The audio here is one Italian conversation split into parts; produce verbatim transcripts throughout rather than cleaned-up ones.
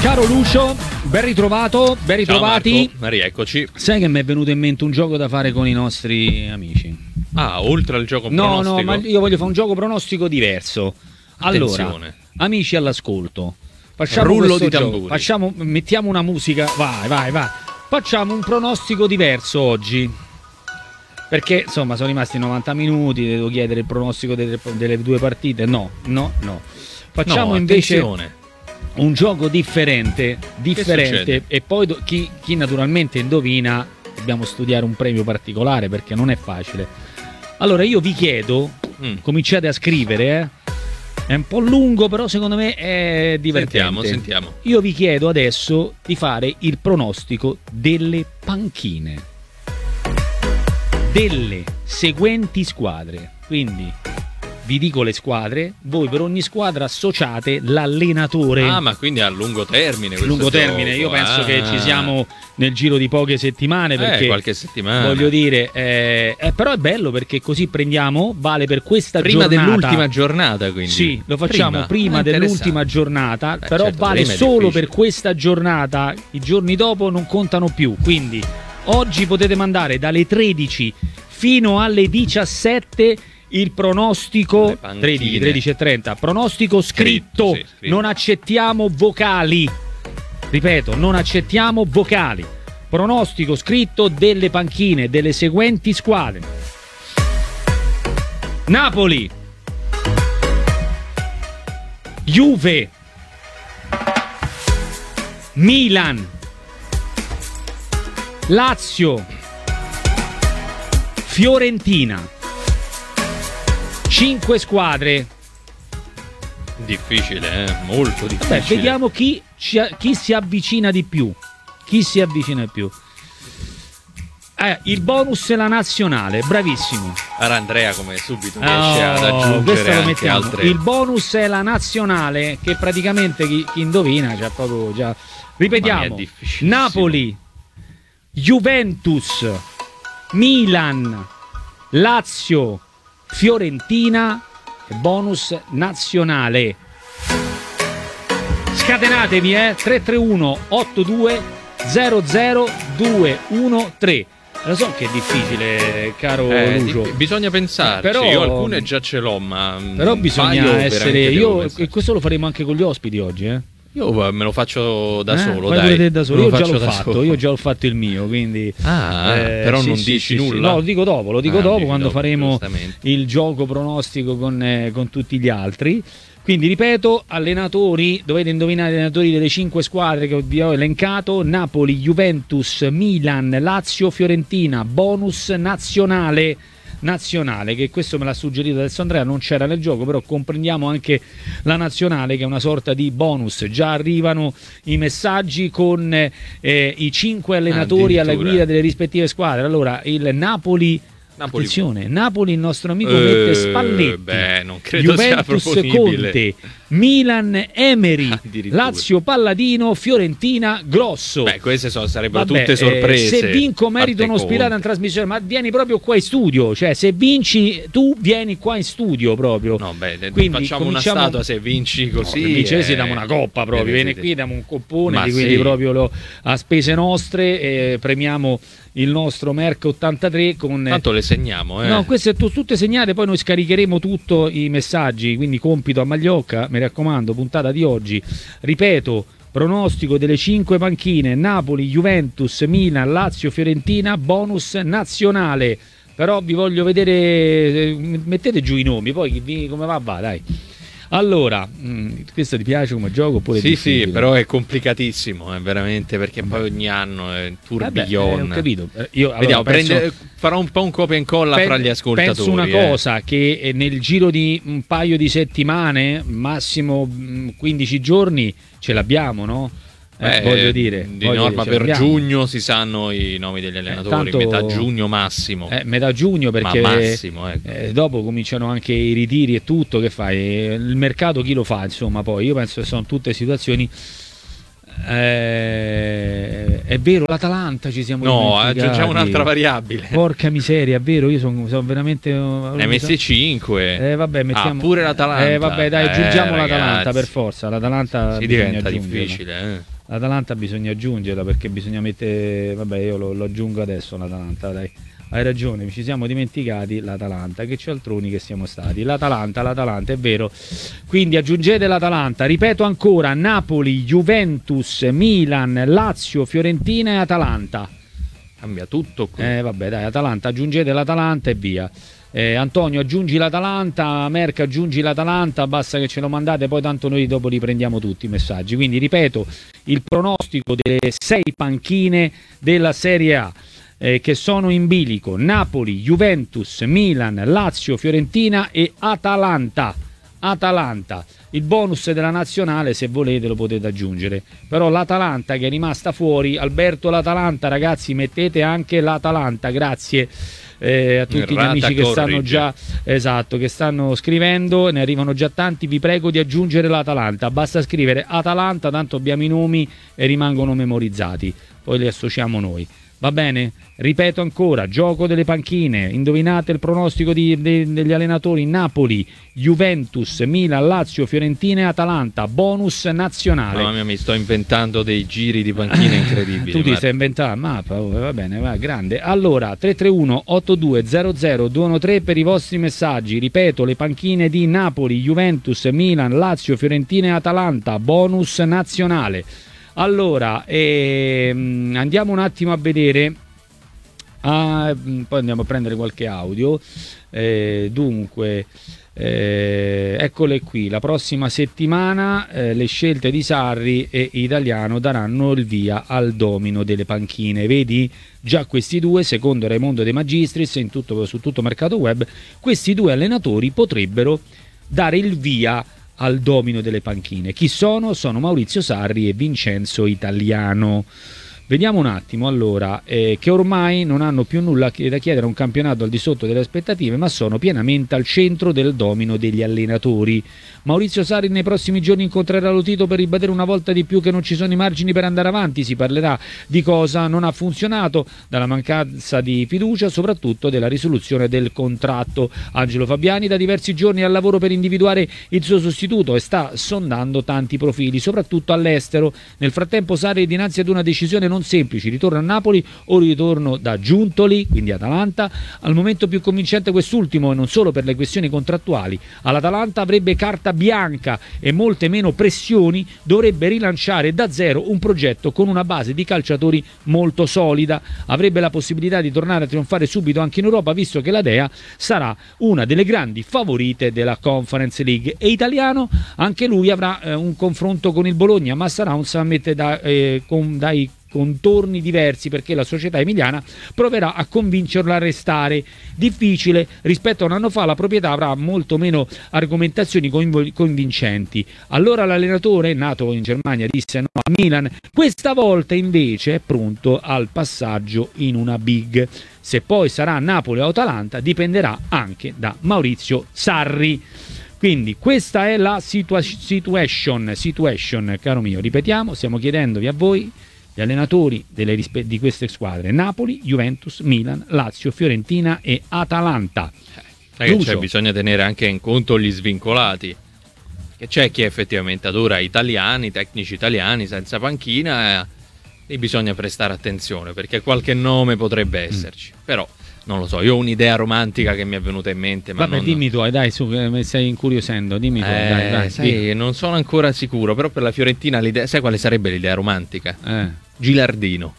Caro Lucio, ben ritrovato, ben ritrovati. Ciao Marco, rieccoci. Sai che mi è venuto in mente un gioco da fare con i nostri amici? Ah, oltre al gioco no, pronostico? No, ma io voglio fare un gioco pronostico diverso. Attenzione. Allora, amici all'ascolto, facciamo Rullo questo di gioco. tamburi. Facciamo, mettiamo una musica, vai, vai, vai. Facciamo un pronostico diverso oggi. Perché insomma sono rimasti novanta minuti, devo chiedere il pronostico delle, delle due partite. No, no, no. Facciamo no, invece attenzione. un gioco differente, differente e poi do- chi, chi naturalmente indovina dobbiamo studiare un premio particolare perché non è facile. Allora io vi chiedo, mm. cominciate a scrivere, eh? È un po' lungo però secondo me è divertente. Sentiamo, sentiamo. Io vi chiedo adesso di fare il pronostico delle panchine delle seguenti squadre, quindi vi dico le squadre, voi per ogni squadra associate l'allenatore. Ah, ma quindi a lungo termine questo lungo gioco. termine, io penso ah. che ci siamo nel giro di poche settimane perché eh, qualche settimana. Voglio dire, eh, eh, però è bello perché così prendiamo, vale per questa prima giornata. Prima dell'ultima giornata, quindi. Sì, lo facciamo prima, prima ah, dell'ultima giornata, Beh, però certo, vale solo per questa giornata, i giorni dopo non contano più, quindi oggi potete mandare dalle tredici fino alle diciassette il pronostico tredici, tredici e trenta, pronostico scritto, scritto, sì, scritto. Non accettiamo vocali, ripeto, non accettiamo vocali, pronostico scritto delle panchine delle seguenti squadre: Napoli, Juve, Milan, Lazio, Fiorentina. Cinque squadre. Difficile, eh? Molto difficile. Vabbè, vediamo chi, ci, chi si avvicina di più. Chi si avvicina di più. Eh, il bonus è la nazionale, bravissimo. Ora Andrea come subito riesce oh, ad aggiungere lo anche altre. Il bonus è la nazionale, che praticamente chi, chi indovina già proprio già. Ripetiamo: Napoli, Juventus, Milan, Lazio, Fiorentina e bonus nazionale. Scatenatevi, eh? tre tre uno otto due zero zero due uno tre. Lo so che è difficile, caro eh, Lucio. Di, bisogna pensarci. Eh, però, io alcune già ce l'ho, ma però bisogna essere. Io e questo lo faremo anche con gli ospiti oggi, eh? Io me lo faccio da eh, solo, dai. Te da solo. Io già l'ho fatto, solo. io già ho fatto il mio, quindi ah, eh, però sì, non sì, dici sì, nulla. Sì. No, lo dico dopo, lo dico ah, dopo quando dopo, faremo il gioco pronostico con, eh, con tutti gli altri. Quindi ripeto, allenatori, dovete indovinare gli allenatori delle cinque squadre che vi ho elencato: Napoli, Juventus, Milan, Lazio, Fiorentina. Bonus nazionale. Nazionale, che questo me l'ha suggerito adesso Andrea, non c'era nel gioco, però comprendiamo anche la nazionale che è una sorta di bonus. Già arrivano i messaggi con eh, i cinque allenatori alla guida delle rispettive squadre. Allora il Napoli, Napoli. attenzione, Napoli il nostro amico eh, mette Spalletti, beh, non credo Juventus sia Conte, Milan Emery, Lazio Palladino, Fiorentina Grosso. Beh, queste sono, sarebbero Vabbè, tutte sorprese. Eh, se vinco merito un'ospitata in trasmissione, ma vieni proprio qua in studio, cioè se vinci tu vieni qua in studio proprio. No, beh, quindi facciamo una statua se vinci così. No, vince eh, si diamo una coppa proprio, viene qui, diamo un coppone, ma di quindi sì. proprio lo, a spese nostre e premiamo il nostro Merck ottantatré con... Tanto le segniamo, eh. No, queste sono tutte segnate, poi noi scaricheremo tutto i messaggi, quindi compito a Magliocca, mi raccomando, puntata di oggi. Ripeto, pronostico delle cinque panchine: Napoli, Juventus, Milan, Lazio, Fiorentina, bonus nazionale. Però vi voglio vedere, mettete giù i nomi, poi chi, come va va, dai. Allora, mh, questo ti piace come gioco oppure sì, sì, però è complicatissimo, è veramente, perché poi ogni anno è tourbillon. Vabbè, eh, ho capito. Io, allora, Vediamo, penso, prende, farò un po' un copia e incolla pen, fra gli ascoltatori. Penso una eh. cosa, che nel giro di un paio di settimane, massimo quindici giorni, ce l'abbiamo, no? Eh, eh, voglio dire di voglio norma dire, per abbiamo. giugno si sanno i nomi degli allenatori, eh, tanto, metà giugno massimo eh, metà giugno, perché Ma massimo, ecco. eh, dopo cominciano anche i ritiri e tutto, che fai? Il mercato chi lo fa, insomma. Poi io penso che sono tutte situazioni Eh, è vero, l'Atalanta ci siamo No, dimenticati. aggiungiamo un'altra variabile. Porca miseria, è vero, io sono son veramente... Ne hai messi cinque. Eh vabbè, mettiamo... Ah, pure l'Atalanta. Eh vabbè, dai, aggiungiamo eh, l'Atalanta ragazzi. per forza. L'Atalanta Si bisogna diventa aggiungerla. difficile, eh. L'Atalanta bisogna aggiungerla perché bisogna mettere... Vabbè, io lo, lo aggiungo adesso l'Atalanta, dai. Hai ragione, ci siamo dimenticati l'Atalanta, che cialtroni che siamo stati. L'Atalanta, l'Atalanta, è vero. Quindi aggiungete l'Atalanta, ripeto ancora, Napoli, Juventus, Milan, Lazio, Fiorentina e Atalanta. Cambia tutto qui. Eh vabbè, dai, Atalanta, aggiungete l'Atalanta e via. Eh, Antonio, aggiungi l'Atalanta, Merck, aggiungi l'Atalanta, basta che ce lo mandate, poi tanto noi dopo riprendiamo tutti i messaggi. Quindi ripeto, il pronostico delle sei panchine della Serie A. Eh, che sono in bilico: Napoli, Juventus, Milan, Lazio, Fiorentina e Atalanta. Atalanta. Il bonus della nazionale, se volete, lo potete aggiungere. Però l'Atalanta che è rimasta fuori, Alberto, l'Atalanta, ragazzi, mettete anche l'Atalanta, grazie. Eh, a tutti gli amici che stanno già esatto che stanno scrivendo, ne arrivano già tanti. Vi prego di aggiungere l'Atalanta, basta scrivere Atalanta, tanto abbiamo i nomi e rimangono memorizzati, poi li associamo noi. Va bene? Ripeto ancora, gioco delle panchine, indovinate il pronostico di, de, degli allenatori: Napoli, Juventus, Milan, Lazio, Fiorentina e Atalanta, bonus nazionale. Mamma mia, mi sto inventando dei giri di panchine incredibili. Tu ti stai inventando la mappa, oh, va bene, va, grande. Allora, tre tre uno otto due zero zero due uno tre per i vostri messaggi. Ripeto, le panchine di Napoli, Juventus, Milan, Lazio, Fiorentina e Atalanta, bonus nazionale. Allora, ehm, andiamo un attimo a vedere, ah, poi andiamo a prendere qualche audio. Eh, dunque, eh, eccole qui. La prossima settimana eh, le scelte di Sarri e Italiano daranno il via al domino delle panchine. Vedi? Già questi due, secondo Raimondo De Magistris, in tutto, su tutto mercato web, questi due allenatori potrebbero dare il via al domino delle panchine. Chi sono? Sono Maurizio Sarri e Vincenzo Italiano. Vediamo un attimo allora, eh, che ormai non hanno più nulla da chiedere a un campionato al di sotto delle aspettative, ma sono pienamente al centro del domino degli allenatori. Maurizio Sarri nei prossimi giorni incontrerà Lo Tito per ribadire una volta di più che non ci sono i margini per andare avanti. Si parlerà di cosa non ha funzionato, dalla mancanza di fiducia, soprattutto della risoluzione del contratto. Angelo Fabiani da diversi giorni è al lavoro per individuare il suo sostituto e sta sondando tanti profili, soprattutto all'estero. Nel frattempo Sarri è dinanzi ad una decisione non semplice: ritorno a Napoli o ritorno da Giuntoli, quindi Atalanta. Al momento più convincente quest'ultimo, e non solo per le questioni contrattuali. All'Atalanta avrebbe carta bianca e molte meno pressioni, dovrebbe rilanciare da zero un progetto con una base di calciatori molto solida, avrebbe la possibilità di tornare a trionfare subito anche in Europa, visto che la Dea sarà una delle grandi favorite della Conference League. E Italiano, anche lui avrà eh, un confronto con il Bologna, ma sarà un summit da, eh, con, dai contorni diversi, perché la società emiliana proverà a convincerlo a restare. Difficile, rispetto a un anno fa la proprietà avrà molto meno argomentazioni convincenti. Allora l'allenatore, nato in Germania, disse no a Milan. Questa volta invece è pronto al passaggio in una big. Se poi sarà Napoli o Atalanta dipenderà anche da Maurizio Sarri. Quindi questa è la situa- situation, situation, caro mio. Ripetiamo, stiamo chiedendovi a voi gli allenatori delle rispe- di queste squadre: Napoli, Juventus, Milan, Lazio, Fiorentina e Atalanta. Eh, cioè, bisogna tenere anche in conto gli svincolati, che c'è chi effettivamente adora italiani, tecnici italiani senza panchina, e bisogna prestare attenzione perché qualche nome potrebbe esserci. Mm. Però non lo so, io ho un'idea romantica che mi è venuta in mente, ma vabbè, non... dimmi tu, dai, su, mi stai incuriosendo, dimmi tu, eh, dai, dai, sai, dimmi. Non sono ancora sicuro, però per la Fiorentina l'idea, sai quale sarebbe l'idea romantica? Eh. Gilardino.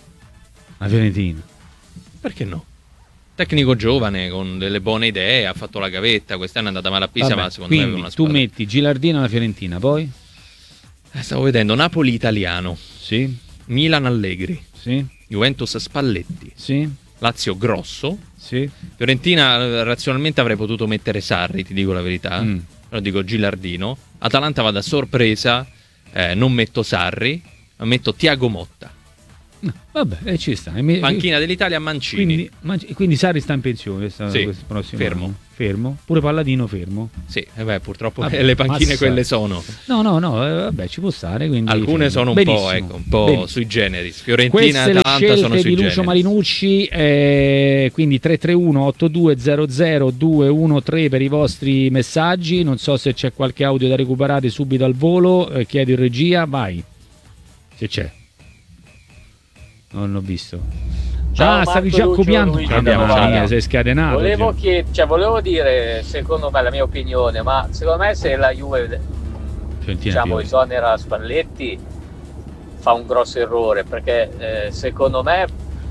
La Fiorentina. Perché no? Tecnico giovane con delle buone idee, ha fatto la gavetta, quest'anno è andata male a Pisa, vabbè, ma secondo me è una squadra. Tu metti Gilardino alla Fiorentina, poi? Eh, stavo vedendo Napoli Italiano, sì, Milan Allegri, sì, Juventus Spalletti, sì, Lazio Grosso, sì. Fiorentina razionalmente avrei potuto mettere Sarri, ti dico la verità, mm. però dico Gilardino. Atalanta vado a sorpresa, eh, non metto Sarri, ma metto Thiago Motta. No, vabbè, eh, ci sta. Mi, Panchina dell'Italia Mancini. Quindi, Manc- quindi Sarri sta in pensione. Sta, sì, fermo. Anno. Fermo. Pure Palladino fermo. Sì, eh beh, purtroppo vabbè, le panchine massa. Quelle sono. No, no, no, eh, vabbè, ci può stare. Quindi alcune fermo. sono un Benissimo. po', ecco, un po' Benissimo. sui generis. Fiorentina e Atalanta scelte sono sui di Lucio generis. Marinucci, eh, quindi tre tre uno otto due zero zero due uno tre per i vostri messaggi. Non so se c'è qualche audio da recuperare subito al volo. Eh, chiedo in regia, vai. Se c'è. Non l'ho visto. Ciao, ah, stavi Marco già Lucio, copiando. Luigi Mamma mia, sei scatenato. Volevo, chied- cioè, volevo dire, secondo me, la mia opinione, ma secondo me se la Juve diciamo, esonera Spalletti fa un grosso errore, perché eh, secondo me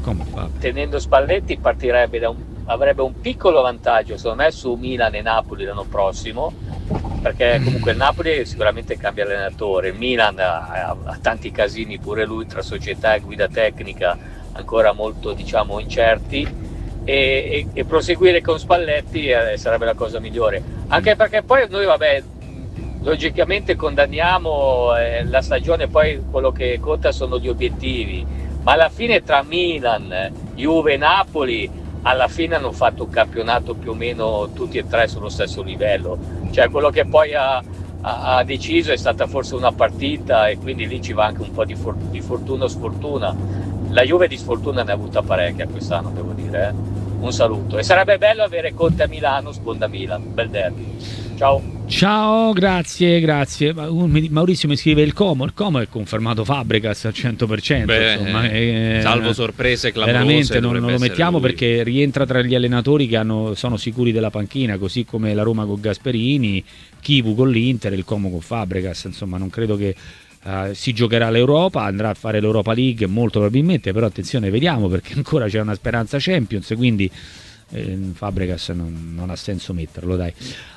tenendo Spalletti partirebbe da un, avrebbe un piccolo vantaggio secondo me su Milan e Napoli l'anno prossimo, perché comunque il Napoli sicuramente cambia allenatore, il Milan ha, ha tanti casini pure lui tra società e guida tecnica ancora molto diciamo incerti, e, e, e proseguire con Spalletti eh, sarebbe la cosa migliore, anche perché poi noi vabbè logicamente condanniamo eh, la stagione, poi quello che conta sono gli obiettivi, ma alla fine tra Milan, Juve e Napoli alla fine hanno fatto un campionato più o meno tutti e tre sullo stesso livello, cioè quello che poi ha, ha, ha deciso è stata forse una partita, e quindi lì ci va anche un po' di, for- di fortuna o sfortuna. La Juve di sfortuna ne ha avuta parecchia quest'anno, devo dire, eh. Un saluto, e sarebbe bello avere Conte a Milano, sponda Milan, bel derby. Ciao. Ciao, grazie, grazie. Maurizio mi scrive il Como, il Como è confermato Fabregas al cento per cento. Beh, insomma, è, salvo sorprese clamorose. Veramente non, non lo mettiamo lui. Perché rientra tra gli allenatori che hanno, sono sicuri della panchina, così come la Roma con Gasperini, Chivu con l'Inter, il Como con Fabregas. Insomma, non credo che uh, si giocherà l'Europa, andrà a fare l'Europa League molto probabilmente, però attenzione, vediamo, perché ancora c'è una speranza Champions, quindi Eh, Fabregas non, non ha senso metterlo, dai.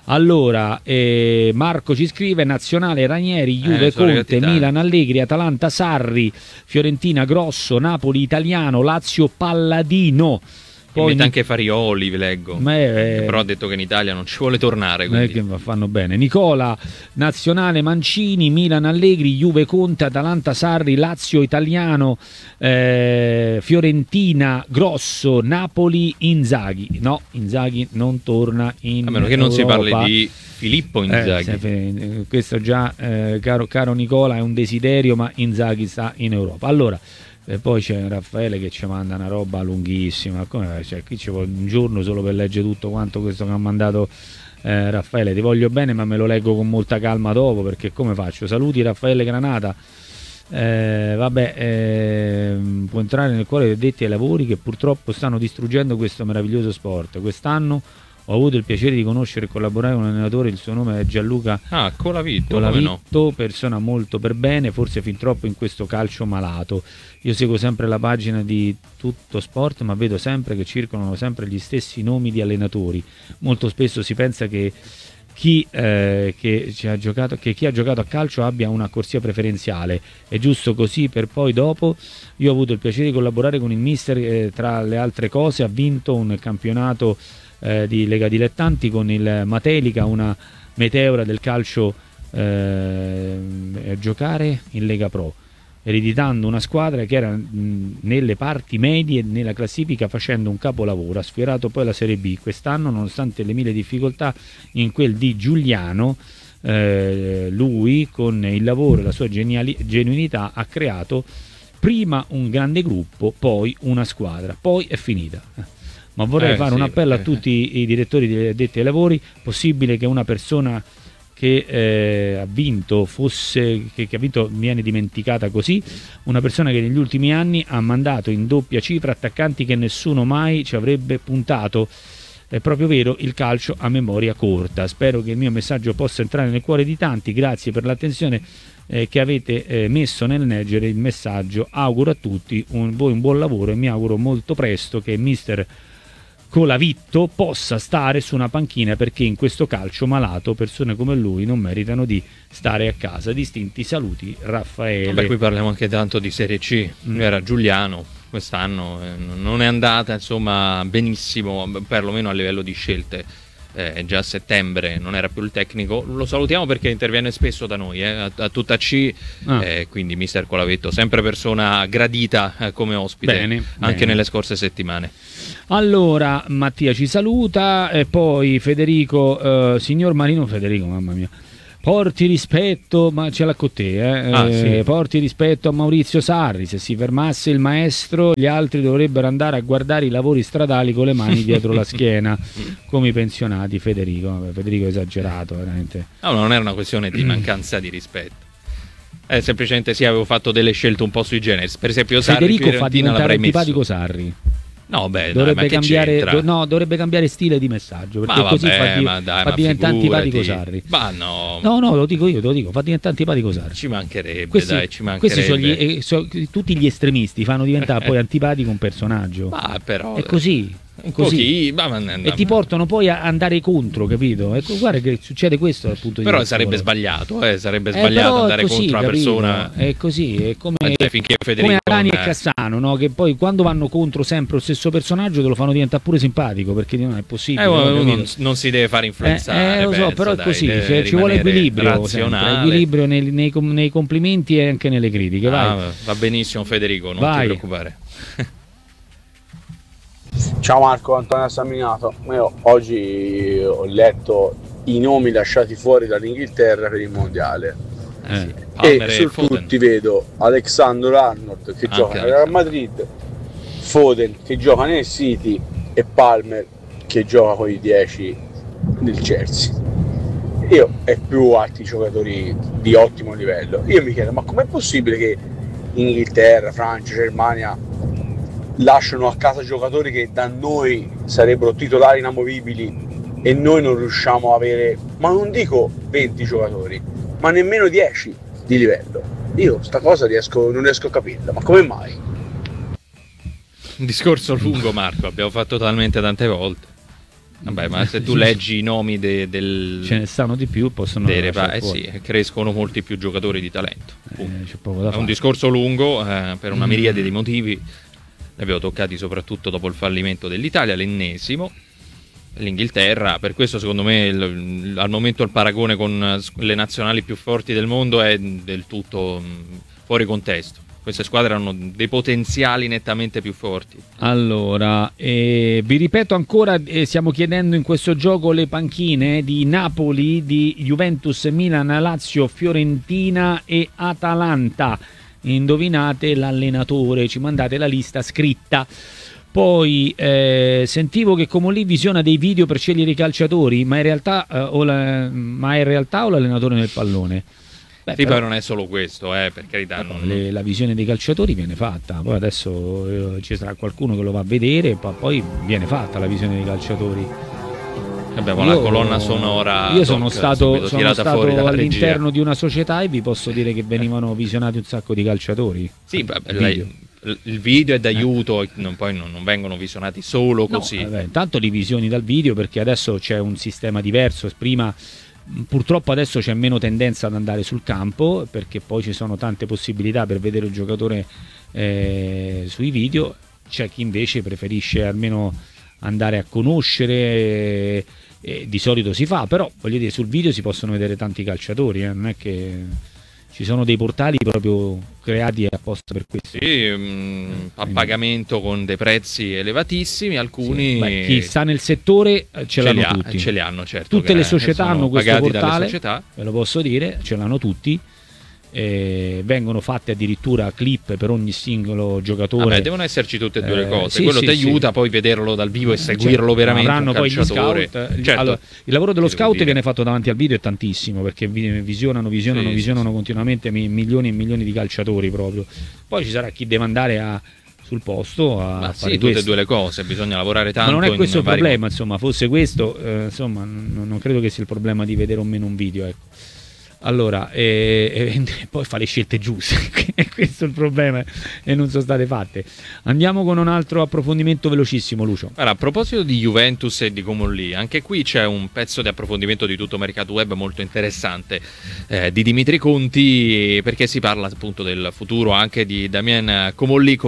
Allora eh, Marco ci scrive: Nazionale Ranieri, Juve eh, Conte, Milan Allegri, Atalanta Sarri, Fiorentina Grosso, Napoli Italiano, Lazio Palladino. Poi mette anche Farioli, vi leggo. Beh, però ha detto che in Italia non ci vuole tornare. Quindi. Che fanno bene. Nicola, Nazionale Mancini, Milan Allegri, Juve Conte, Atalanta Sarri, Lazio Italiano, eh, Fiorentina Grosso, Napoli Inzaghi. No, Inzaghi non torna in a meno che Europa. non si parli di Filippo Inzaghi. Eh, questo già, eh, caro, caro Nicola, è un desiderio, ma Inzaghi sta in Europa. Allora, e poi c'è Raffaele che ci manda una roba lunghissima. Come, cioè, qui ci vuole un giorno solo per leggere tutto quanto questo che ha mandato eh, Raffaele. Ti voglio bene, ma me lo leggo con molta calma dopo, perché come faccio? Saluti Raffaele Granata. Eh, vabbè, eh, può entrare nel cuore dei detti ai lavori che purtroppo stanno distruggendo questo meraviglioso sport. Quest'anno ho avuto il piacere di conoscere e collaborare con un allenatore, il suo nome è Gianluca ah, Colavitto, Colavitto no? Persona molto per bene, forse fin troppo in questo calcio malato. Io seguo sempre la pagina di Tutto Sport, ma vedo sempre che circolano sempre gli stessi nomi di allenatori. Molto spesso si pensa che chi, eh, che, ci ha giocato, che chi ha giocato a calcio abbia una corsia preferenziale. È giusto così, per poi dopo io ho avuto il piacere di collaborare con il mister, eh, tra le altre cose ha vinto un campionato Eh, di Lega Dilettanti con il Matelica, una meteora del calcio, eh, a giocare in Lega Pro, ereditando una squadra che era mh, nelle parti medie nella classifica, facendo un capolavoro. Ha sfiorato poi la Serie B quest'anno, nonostante le mille difficoltà in quel di Giuliano. Eh, lui, con il lavoro e la sua geniali- genuinità, ha creato prima un grande gruppo, poi una squadra, poi è finita. Ma vorrei eh, fare sì, un appello perché... a tutti i direttori addetti ai lavori. Possibile che una persona che eh, ha vinto fosse che, che ha vinto viene dimenticata così? Una persona che negli ultimi anni ha mandato in doppia cifra attaccanti che nessuno mai ci avrebbe puntato. È proprio vero, il calcio ha memoria corta. Spero che il mio messaggio possa entrare nel cuore di tanti. Grazie per l'attenzione eh, che avete eh, messo nel leggere il messaggio. Auguro a tutti un, voi un buon lavoro, e mi auguro molto presto che mister Colavitto possa stare su una panchina, perché in questo calcio malato persone come lui non meritano di stare a casa. Distinti saluti, Raffaele. Beh, qui parliamo anche tanto di Serie C. Mm. Era Giuliano quest'anno, eh, non è andata insomma benissimo, perlomeno a livello di scelte eh, già a settembre non era più il tecnico. Lo salutiamo perché interviene spesso da noi, eh, a, a tutta C, ah. eh, quindi mister Colavetto, sempre persona gradita eh, come ospite, bene, anche bene. nelle scorse settimane. Allora Mattia ci saluta e poi Federico, eh, signor Marino Federico, mamma mia, porti rispetto, ma ce l'ha con te, eh? Ah, eh, sì. porti rispetto a Maurizio Sarri, se si fermasse il maestro gli altri dovrebbero andare a guardare i lavori stradali con le mani dietro la schiena come i pensionati. Federico, vabbè, Federico è esagerato veramente. No, non era una questione di mancanza di rispetto, eh, semplicemente sì, avevo fatto delle scelte un po' sui generis, per esempio Sarri, Federico fa diventare l'avrei antipatico messo. Sarri. No, beh, dovrebbe, dai, ma cambiare, do, no, dovrebbe cambiare stile di messaggio, perché ma così vabbè, fa, di, ma dai, fa ma diventare figurati. antipatico Sarri. Ma no, no, no, lo dico io, te lo dico, fa diventare antipatico Sarri. Ci mancherebbe, questi, dai, ci mancherebbe. Questi sono, gli, eh, so, tutti gli estremisti fanno diventare poi antipatico un personaggio. Ma però è così. Un così. Pochi, ma, ma, ma, e ti portano poi a andare contro, capito? Ecco, guarda che succede questo dal punto di però vista. sarebbe però. sbagliato, eh, sarebbe Eh, sbagliato andare così, contro una capito? persona. È così, è come, finché Federico, come Arani eh. e Cassano, no? Che poi quando vanno contro sempre lo stesso personaggio te lo fanno diventare pure simpatico, perché non è possibile. Eh, no? non, non si deve fare influenzare. Eh, eh, lo so, penso, però è dai, così, deve ci vuole equilibrio, razionale. sempre, equilibrio nei, nei, nei complimenti e anche nelle critiche. Ah, vai. va benissimo Federico, non vai. ti preoccupare. Ciao Marco, Antonio Samminato. Io oggi ho letto i nomi lasciati fuori dall'Inghilterra per il mondiale eh, e su tutti vedo Alexander Arnold che Anche gioca nel Alexander. Real Madrid, Foden che gioca nel City e Palmer che gioca con i dieci nel Chelsea. Io e più altri giocatori di ottimo livello. Io mi chiedo, ma com'è possibile che Inghilterra, Francia, Germania lasciano a casa giocatori che da noi sarebbero titolari inamovibili e noi non riusciamo a avere, ma non dico venti giocatori, ma nemmeno dieci di livello. Io sta cosa riesco, non riesco a capirla, ma come mai? Un discorso lungo, Marco, abbiamo fatto talmente tante volte. Vabbè, ma se tu leggi i nomi de, del ce ne stanno di più, possono dei repa- eh sì, crescono molti più giocatori di talento. Eh, c'è poco da È fare. un discorso lungo eh, per una miriade di motivi. Ne abbiamo toccati soprattutto dopo il fallimento dell'Italia, l'ennesimo, l'Inghilterra. Per questo secondo me il, al momento il paragone con le nazionali più forti del mondo è del tutto mh, fuori contesto. Queste squadre hanno dei potenziali nettamente più forti. Allora, eh, vi ripeto ancora, eh, stiamo chiedendo in questo gioco le panchine di Napoli, di Juventus, Milan, Lazio, Fiorentina e Atalanta. Indovinate l'allenatore, ci mandate la lista scritta. Poi eh, sentivo che Comolli visiona dei video per scegliere i calciatori, ma in realtà, eh, o la, ma in realtà o l'allenatore nel pallone? Beh, sì, però, poi non è solo questo, eh, per carità. no, Non... le, la visione dei calciatori viene fatta, poi adesso eh, ci sarà qualcuno che lo va a vedere, ma poi viene fatta la visione dei calciatori. Abbiamo Io, la colonna sonora. io sono doc, stato, sono stato all'interno regia. di una società e vi posso dire che venivano visionati un sacco di calciatori. Sì, vabbè, video. lei, il video è d'aiuto, eh. non, poi non, non vengono visionati solo così. No, vabbè, intanto li visioni dal video perché adesso c'è un sistema diverso. Prima, purtroppo adesso c'è meno tendenza ad andare sul campo perché poi ci sono tante possibilità per vedere il giocatore eh, sui video. C'è chi invece preferisce almeno andare a conoscere, eh, eh, di solito si fa, però voglio dire sul video si possono vedere tanti calciatori, eh, non è che ci sono dei portali proprio creati apposta per questo. Sì, mh, a pagamento con dei prezzi elevatissimi, alcuni... Sì, beh, chi sta nel settore eh, ce, ce l'hanno li ha, tutti. Ce li hanno, certo. Tutte le società hanno questo pagati dalle portale, società. ve lo posso dire, ce l'hanno tutti. Eh, vengono fatte addirittura clip per ogni singolo giocatore. Vabbè, devono esserci tutte e due le cose. Eh, sì, Quello sì, ti aiuta sì. poi vederlo dal vivo e seguirlo Certo, veramente. Avranno un poi gli calciatore. scout. Certo. Allora, il lavoro dello Ti devo scout dire. viene fatto davanti al video è tantissimo perché vi- visionano, visionano, Sì, visionano sì, sì. continuamente mi- milioni e milioni di calciatori proprio. Poi ci sarà chi deve andare a, sul posto a Ma fare sì, tutte questo. e due le cose, bisogna lavorare tanto. Ma non è questo in il vari problema, insomma, fosse questo, eh, insomma, non, non credo che sia il problema di vedere o meno un video, ecco. Allora, e, e poi fa le scelte giuste, questo è il problema e non sono state fatte. Andiamo con un altro approfondimento velocissimo, Lucio. Allora, a proposito di Juventus e di Comolli, anche qui c'è un pezzo di approfondimento di Tutto Mercato Web molto interessante eh, di Dimitri Conti, perché si parla appunto del futuro anche di Damien Comolli come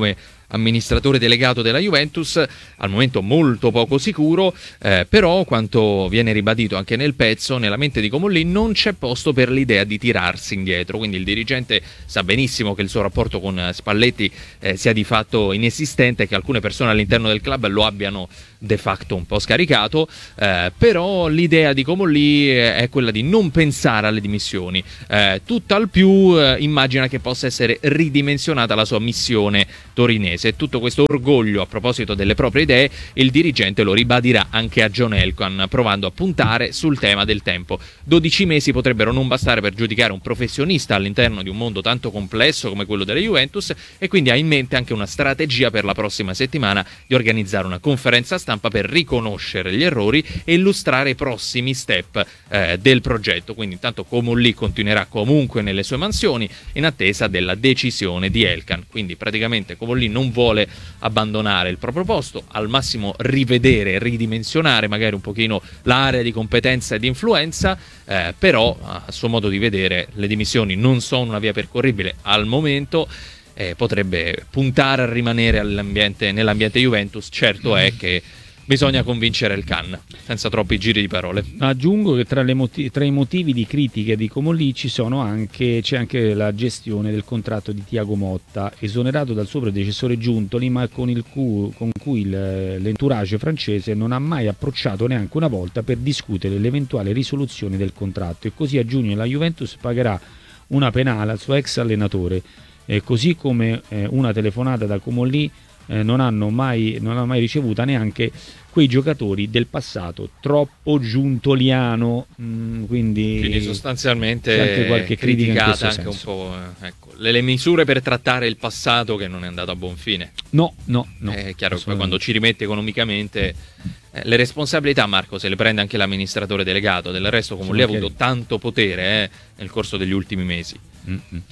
amministratore delegato della Juventus, al momento molto poco sicuro, eh, però quanto viene ribadito anche nel pezzo, nella mente di Comolli non c'è posto per l'idea di tirarsi indietro, quindi il dirigente sa benissimo che il suo rapporto con Spalletti eh, sia di fatto inesistente, che alcune persone all'interno del club lo abbiano de facto un po' scaricato, eh, però l'idea di Comolli è quella di non pensare alle dimissioni, eh, tutt'al più eh, immagina che possa essere ridimensionata la sua missione torinese, e tutto questo orgoglio a proposito delle proprie idee il dirigente lo ribadirà anche a John Elkann, provando a puntare sul tema del tempo. dodici mesi potrebbero non bastare per giudicare un professionista all'interno di un mondo tanto complesso come quello della Juventus, e quindi ha in mente anche una strategia per la prossima settimana di organizzare una conferenza stampa per riconoscere gli errori e illustrare i prossimi step eh, del progetto. Quindi intanto Comolli continuerà comunque nelle sue mansioni in attesa della decisione di Elkann, quindi praticamente Comolli non vuole abbandonare il proprio posto, al massimo rivedere, ridimensionare magari un pochino l'area di competenza e di influenza, eh, però a suo modo di vedere le dimissioni non sono una via percorribile al momento. Eh, potrebbe puntare a rimanere all'ambiente, nell'ambiente Juventus. Certo è che bisogna convincere Elkann, senza troppi giri di parole. Aggiungo che tra, le motiv- tra i motivi di critiche di Comolli ci sono anche, c'è anche la gestione del contratto di Thiago Motta, esonerato dal suo predecessore Giuntoli, ma con, il cu- con cui il, l'entourage francese non ha mai approcciato neanche una volta per discutere l'eventuale risoluzione del contratto, e così a giugno la Juventus pagherà una penale al suo ex allenatore, eh, così come eh, una telefonata da Comolli eh, non hanno mai, non ha mai ricevuta neanche quei giocatori del passato troppo giuntoliano, mm, quindi, quindi sostanzialmente c'è anche qualche critica in questo anche senso. Un po', eh, ecco, le, le misure per trattare il passato che non è andato a buon fine. No, no, no. È chiaro che poi quando ci rimette economicamente eh, le responsabilità, Marco, se le prende anche l'amministratore delegato. Del resto Comolli ha avuto tanto potere eh, nel corso degli ultimi mesi. Mm-mm.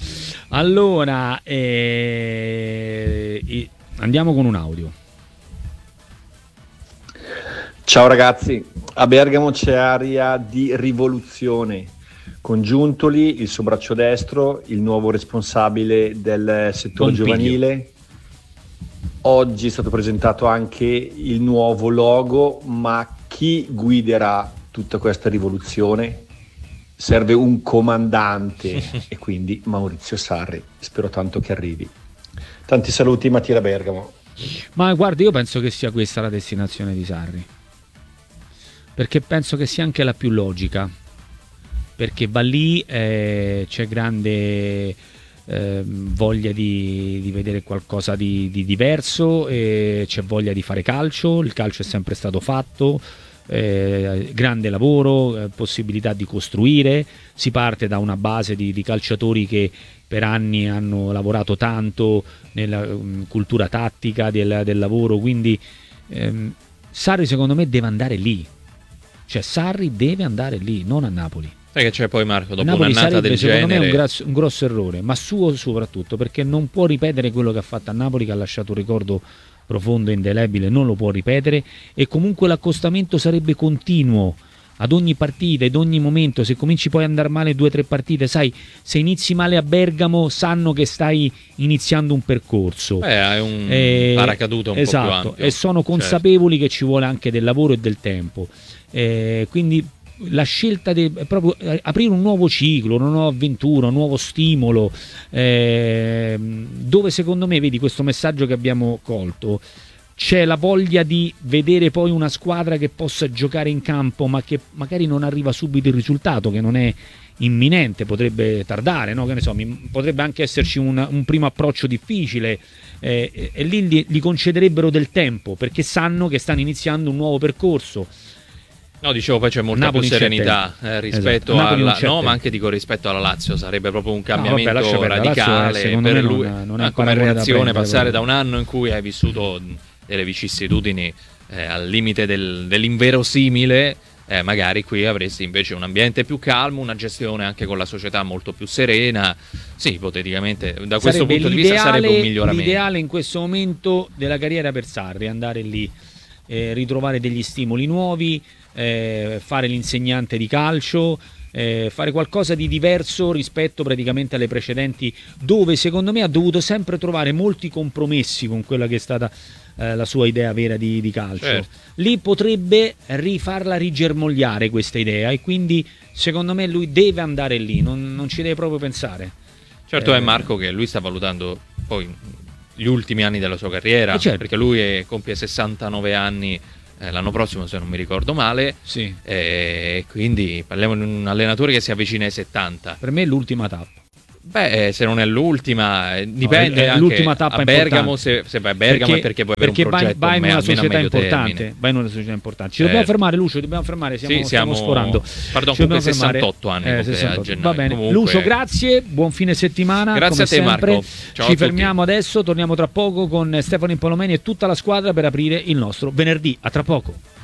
Allora eh, andiamo con un audio. Ciao ragazzi, a Bergamo c'è aria di rivoluzione, con Giuntoli, il suo braccio destro, il nuovo responsabile del settore Pompiglio. giovanile. Oggi è stato presentato anche il nuovo logo, ma chi guiderà tutta questa rivoluzione? Serve un comandante e quindi Maurizio Sarri, spero tanto che arrivi. Tanti saluti, Mattia Bergamo. Ma guarda, io penso che sia questa la destinazione di Sarri, perché penso che sia anche la più logica, perché va lì, eh, c'è grande eh, voglia di, di vedere qualcosa di, di diverso, e c'è voglia di fare calcio, il calcio è sempre stato fatto, eh, grande lavoro, eh, possibilità di costruire, si parte da una base di, di calciatori che per anni hanno lavorato tanto nella um, cultura tattica del, del lavoro, quindi ehm, Sarri secondo me deve andare lì. Cioè Sarri deve andare lì, non a Napoli. Sai che c'è poi, Marco, dopo Napoli un'annata sarebbe, del secondo genere... me un, grasso, un grosso errore, ma suo soprattutto, perché non può ripetere quello che ha fatto a Napoli, che ha lasciato un ricordo profondo e indelebile, non lo può ripetere, e comunque l'accostamento sarebbe continuo ad ogni partita, ad ogni momento. Se cominci poi ad andare male due o tre partite, sai, se inizi male a Bergamo sanno che stai iniziando un percorso. Eh, hai un eh, paracaduto un esatto, po' più ampio. E sono consapevoli, certo, che ci vuole anche del lavoro e del tempo. Eh, quindi la scelta di proprio aprire un nuovo ciclo, una nuova avventura, un nuovo stimolo, eh, dove secondo me, vedi questo messaggio che abbiamo colto, c'è la voglia di vedere poi una squadra che possa giocare in campo, ma che magari non arriva subito il risultato, che non è imminente, potrebbe tardare, no? Che ne so, mi, potrebbe anche esserci un, un primo approccio difficile, eh, e, e lì gli, gli concederebbero del tempo, perché sanno che stanno iniziando un nuovo percorso. No, dicevo, poi c'è molta Napoli più serenità eh, rispetto esatto. alla no, ma anche dico rispetto alla Lazio, sarebbe proprio un cambiamento no, vabbè, radicale è, per lui, non, non è come reazione, passare proprio da un anno in cui hai vissuto delle vicissitudini eh, al limite del, dell'inverosimile, eh, magari qui avresti invece un ambiente più calmo, una gestione anche con la società molto più serena. Sì, ipoteticamente da questo sarebbe punto di vista sarebbe un miglioramento. L'ideale in questo momento della carriera per Sarri, andare lì, eh, ritrovare degli stimoli nuovi, eh, fare l'insegnante di calcio, eh, fare qualcosa di diverso rispetto praticamente alle precedenti, dove secondo me ha dovuto sempre trovare molti compromessi con quella che è stata eh, la sua idea vera di, di calcio. Certo. Lì potrebbe rifarla rigermogliare questa idea, e quindi secondo me lui deve andare lì, non, non ci deve proprio pensare. Certo, eh, è Marco che lui sta valutando poi gli ultimi anni della sua carriera, eh certo. perché lui è, compie sessantanove anni eh, l'anno prossimo, se non mi ricordo male, sì. E quindi parliamo di un allenatore che si avvicina ai settanta. Per me è l'ultima tappa. Beh, se non è l'ultima, dipende. No, è, è anche l'ultima tappa a Bergamo. Se, se vai a Bergamo perché, è perché puoi avere perché un progetto vai, vai in una almeno società a medio importante. termine. Vai in una società importante. Ci certo. dobbiamo fermare, Lucio. Dobbiamo fermare. Siamo, sì, siamo, stiamo sforando. Pardon, Ci comunque fermare. sessantotto anni. Eh, sessantotto. A gennaio. Va bene. Comunque... Lucio, grazie. Buon fine settimana. Grazie come a te, sempre. Marco. Ciao Ci a fermiamo tutti. adesso. Torniamo tra poco con Stefano Impolomeni e tutta la squadra per aprire il nostro venerdì. A tra poco.